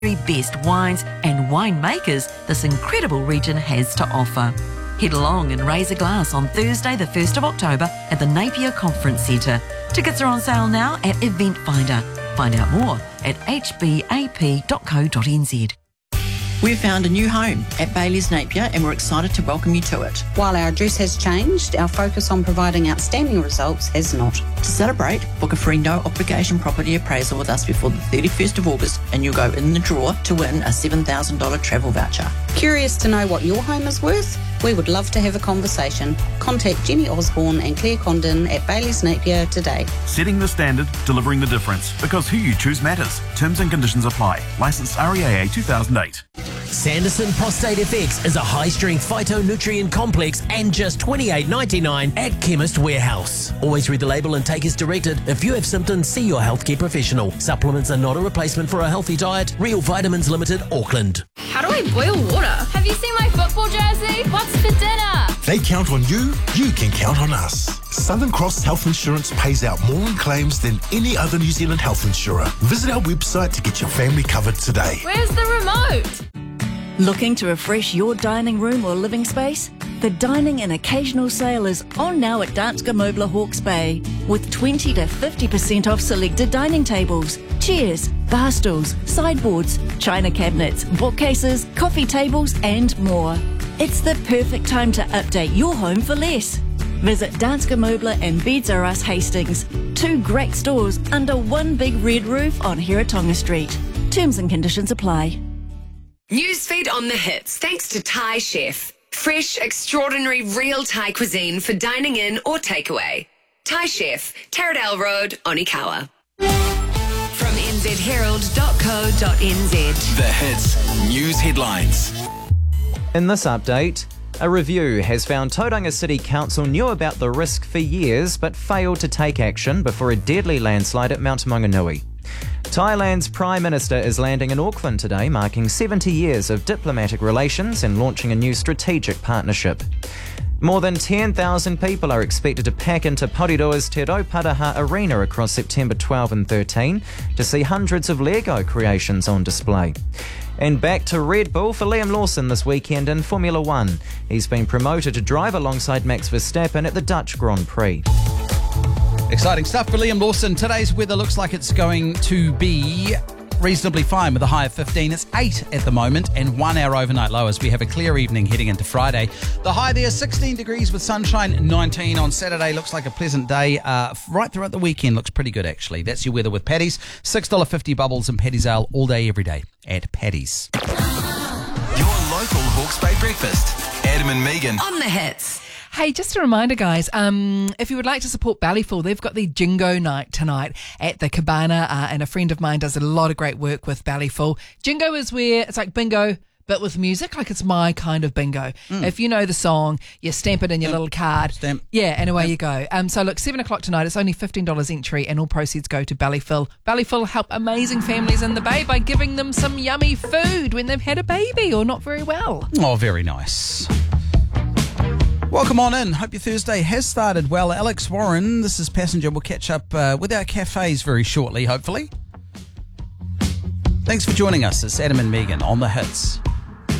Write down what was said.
best wines and winemakers this incredible region has to offer. Head along and raise a glass on Thursday the 1st of October at the Napier Conference Centre. Tickets are on sale now at Event Finder. Find out more at hbap.co.nz. We've found a new home at Bailey's Napier and we're excited to welcome you to it. While our address has changed, our focus on providing outstanding results has not. To celebrate, book a free no-obligation property appraisal with us before the 31st of August and you'll go in the draw to win a $7,000 travel voucher. Curious to know what your home is worth? We would love to have a conversation. Contact Jenny Osborne and Claire Condon at Bailey's Napier today. Setting the standard, delivering the difference, because who you choose matters. Terms and conditions apply. Licensed REAA 2008. Sanderson Prostate FX is a high-strength phytonutrient complex and just $28.99 at Chemist Warehouse. Always read the label and take as directed. If you have symptoms, see your healthcare professional. Supplements are not a replacement for a healthy diet. Real Vitamins Limited, Auckland. How do I boil water? Have you seen my football jersey? What's for dinner? They count on you, you can count on us. Southern Cross Health Insurance pays out more in claims than any other New Zealand health insurer. Visit our website to get your family covered today. Where's the remote? Looking to refresh your dining room or living space? The Dining and Occasional Sale is on now at Danske Møbler Hawke's Bay with 20 to 50% off selected dining tables, chairs, bar stools, sideboards, china cabinets, bookcases, coffee tables and more. It's the perfect time to update your home for less. Visit Danske Møbler and Beds R Us Hastings. 2 great stores under one big red roof on Hiratonga Street. Terms and conditions apply. Newsfeed on the hits, thanks to Thai Chef. Fresh, extraordinary, real Thai cuisine for dining in or takeaway. Thai Chef, Taradale Road, Onikawa. From nzherald.co.nz. The hits, news headlines. In this update, a review has found Tauranga City Council knew about the risk for years but failed to take action before a deadly landslide at Mount Maunganui. Thailand's Prime Minister is landing in Auckland today, marking 70 years of diplomatic relations and launching a new strategic partnership. More than 10,000 people are expected to pack into Poriroa's Te Rauparaha Arena across September 12 and 13 to see hundreds of Lego creations on display. And back to Red Bull for Liam Lawson this weekend in Formula One. He's been promoted to drive alongside Max Verstappen at the Dutch Grand Prix. Exciting stuff for Liam Lawson. Today's weather looks like it's going to be reasonably fine with a high of 15. It's 8 at the moment and 1 hour overnight low as we have a clear evening heading into Friday. The high there, 16 degrees with sunshine, 19 on Saturday. Looks like a pleasant day. Right throughout the weekend looks pretty good, actually. That's your weather with Paddy's. $6.50 bubbles and Paddy's Ale all day, every day at Paddy's. Your local Hawke's Bay breakfast. Adam and Megan. On the hits. Hey, just a reminder, guys, if you would like to support Ballyful, they've got the Jingo night tonight at the Cabana, and a friend of mine does a lot of great work with Ballyful. Jingo is where it's like bingo, but with music, like it's my kind of bingo. If you know the song, you stamp it in your little card. Stamp. Yeah, and away you go. So look, 7 o'clock tonight, it's only $15 entry and all proceeds go to Ballyful. Ballyful help amazing families in the Bay by giving them some yummy food when they've had a baby or not very well. Oh, very nice. Welcome on in. Hope your Thursday has started well. Alex Warren, this is Passenger. We'll catch up with our cafes very shortly, hopefully. Thanks for joining us. It's Adam and Megan on the hits.